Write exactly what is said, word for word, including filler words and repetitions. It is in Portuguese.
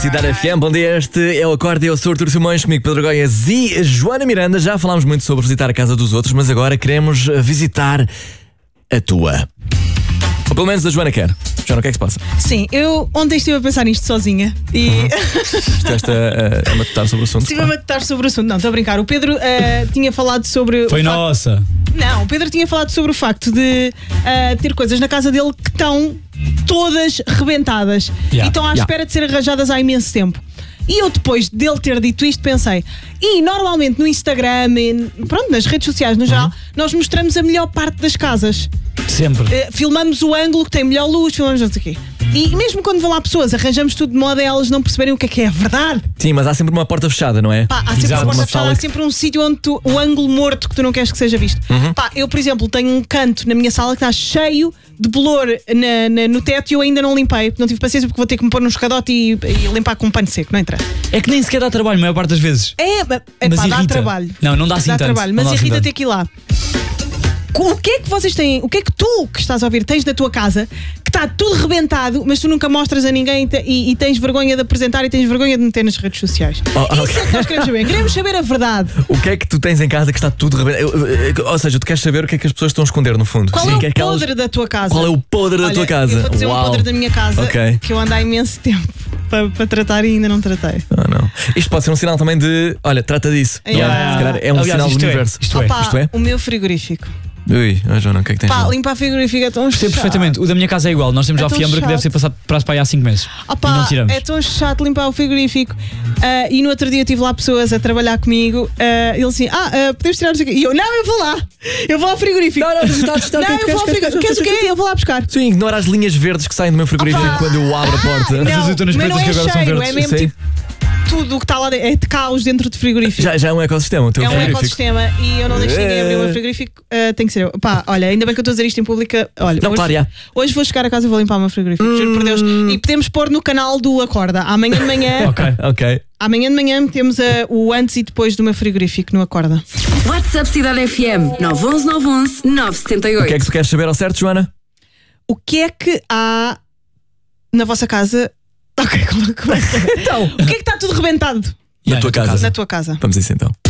Cidade F M, bom dia, este é o Acorde, eu sou Artur Simões, comigo Pedro Goiás e Joana Miranda. Já falámos muito sobre visitar a casa dos outros, mas agora queremos visitar a tua. Ou pelo menos a Joana quer. Joana, o que é que se passa? Sim, eu ontem estive a pensar nisto sozinha e... Uhum. Estiveste a, a, a matutar sobre o assunto? Estive a matutar sobre o assunto, não, estou a brincar. O Pedro uh, tinha falado sobre... Foi nossa! Facto... Não, o Pedro tinha falado sobre o facto de uh, ter coisas na casa dele que estão todas rebentadas Yeah. e estão à Yeah. espera de ser arranjadas há imenso tempo. E eu depois dele ter dito isto pensei, e normalmente no Instagram, e, pronto, nas redes sociais no geral, Uhum. nós mostramos a melhor parte das casas. Sempre. Uh, filmamos o ângulo que tem melhor luz, filmamos não sei o quê. E mesmo quando vão lá pessoas, arranjamos tudo de modo a elas não perceberem o que é que é a verdade. Sim, mas há sempre uma porta fechada, não é? Pá, há sempre Exato, uma porta uma fechada, sala há que- sempre um sítio onde tu, o ângulo morto que tu não queres que seja visto. Uhum. Pá, eu, por exemplo, tenho um canto na minha sala que está cheio de bolor na, na- no teto e eu ainda não limpei, porque não tive paciência, porque vou ter que me pôr num escadote e, e limpar com um pano seco, não entra. É que nem sequer dá trabalho, a maior parte das vezes. É, é, é Mas pá, dá irrita. trabalho. Não, não dá assim dá tanto. trabalho, Não mas dá assim irrita tanto. ter que ir lá. O que é que vocês têm? O que é que tu, que estás a ouvir, tens na tua casa que está tudo rebentado, mas tu nunca mostras a ninguém e, te- e- e tens vergonha de apresentar e tens vergonha de meter nas redes sociais? Oh, oh, Isso é que nós queremos saber. Queremos saber a verdade. O que é que tu tens em casa que está tudo rebentado? Eu- eu- Ou seja, tu queres saber o que é que as pessoas estão a esconder no fundo? Qual Sim, é o que que elas- podre da tua casa? Qual é o podre da Olha, tua casa? Eu vou dizer Uau. um podre da minha casa Ok. que eu ando há imenso tempo para, para tratar e ainda não tratei. Ah, não. Isto pode ser um sinal também de, olha, trata disso. Yeah. Se calhar é um Aliás, sinal do isto é, universo. isto é. Opa, Isto é? o meu frigorífico. Ui, oh, Joana, o que é que tens? Pá, lá? limpar frigorífico é tão Percebo chato. perfeitamente. O da minha casa é igual. Nós temos É a tão fiambre que deve chato. ser passado para as pai há cinco meses. Opa, e não tiramos. é tão chato limpar o frigorífico. Ah, e no outro dia tive lá pessoas a trabalhar comigo. Ah, ele assim, ah, ah, podemos tirar isso aqui. E eu, não, eu vou lá. Eu vou ao frigorífico. Não, não, está, está, Não, eu vou ao frigorífico. Queres o quê? Eu vou lá buscar. Sim, ignora as linhas verdes que saem do meu frigorífico Opa. quando eu abro a porta. Ah, As não, azeitonas mas não pretas é que agora são cheiro, verdes. é mesmo Sim. tipo tudo o que está lá dentro. É de caos dentro do frigorífico. Já, já é um ecossistema o teu É um frigorífico. ecossistema e eu não deixo ninguém abrir o meu frigorífico. ah, tem que ser eu. Pá, olha, ainda bem que eu estou a dizer isto em pública. Olha, Não, hoje, claro, já. hoje vou chegar a casa e vou limpar o meu frigorífico. Juro por Deus. E podemos pôr no canal do Acorda. Amanhã de manhã. Ok. Ok. Amanhã de manhã temos ah, o antes e depois do meu frigorífico no Acorda. WhatsApp Cidade F M nove um um nove um um nove sete O oito. que é que tu queres saber ao certo, Joana? O que é que há na vossa casa? Ok, como, como é que é? Então, O que é que está tudo rebentado na tua casa. na tua casa? Vamos a isso então.